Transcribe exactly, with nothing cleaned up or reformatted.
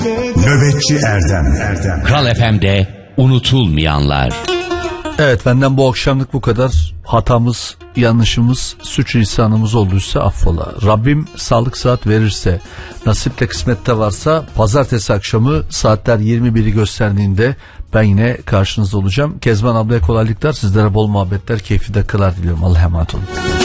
Nöbetçi Erdem Erdem Kral F M'de unutulmayanlar. Evet, benden bu akşamlık bu kadar. Hatamız, yanlışımız, suç lisanımız olduysa affola. Rabbim sağlık saat verirse, nasiple kısmette varsa pazartesi akşamı saatler yirmi biri gösterdiğinde ben yine karşınızda olacağım. Kezban ablaya kolaylıklar, sizlere bol muhabbetler, keyifli dakikalar diliyorum. Allah'a emanet olun.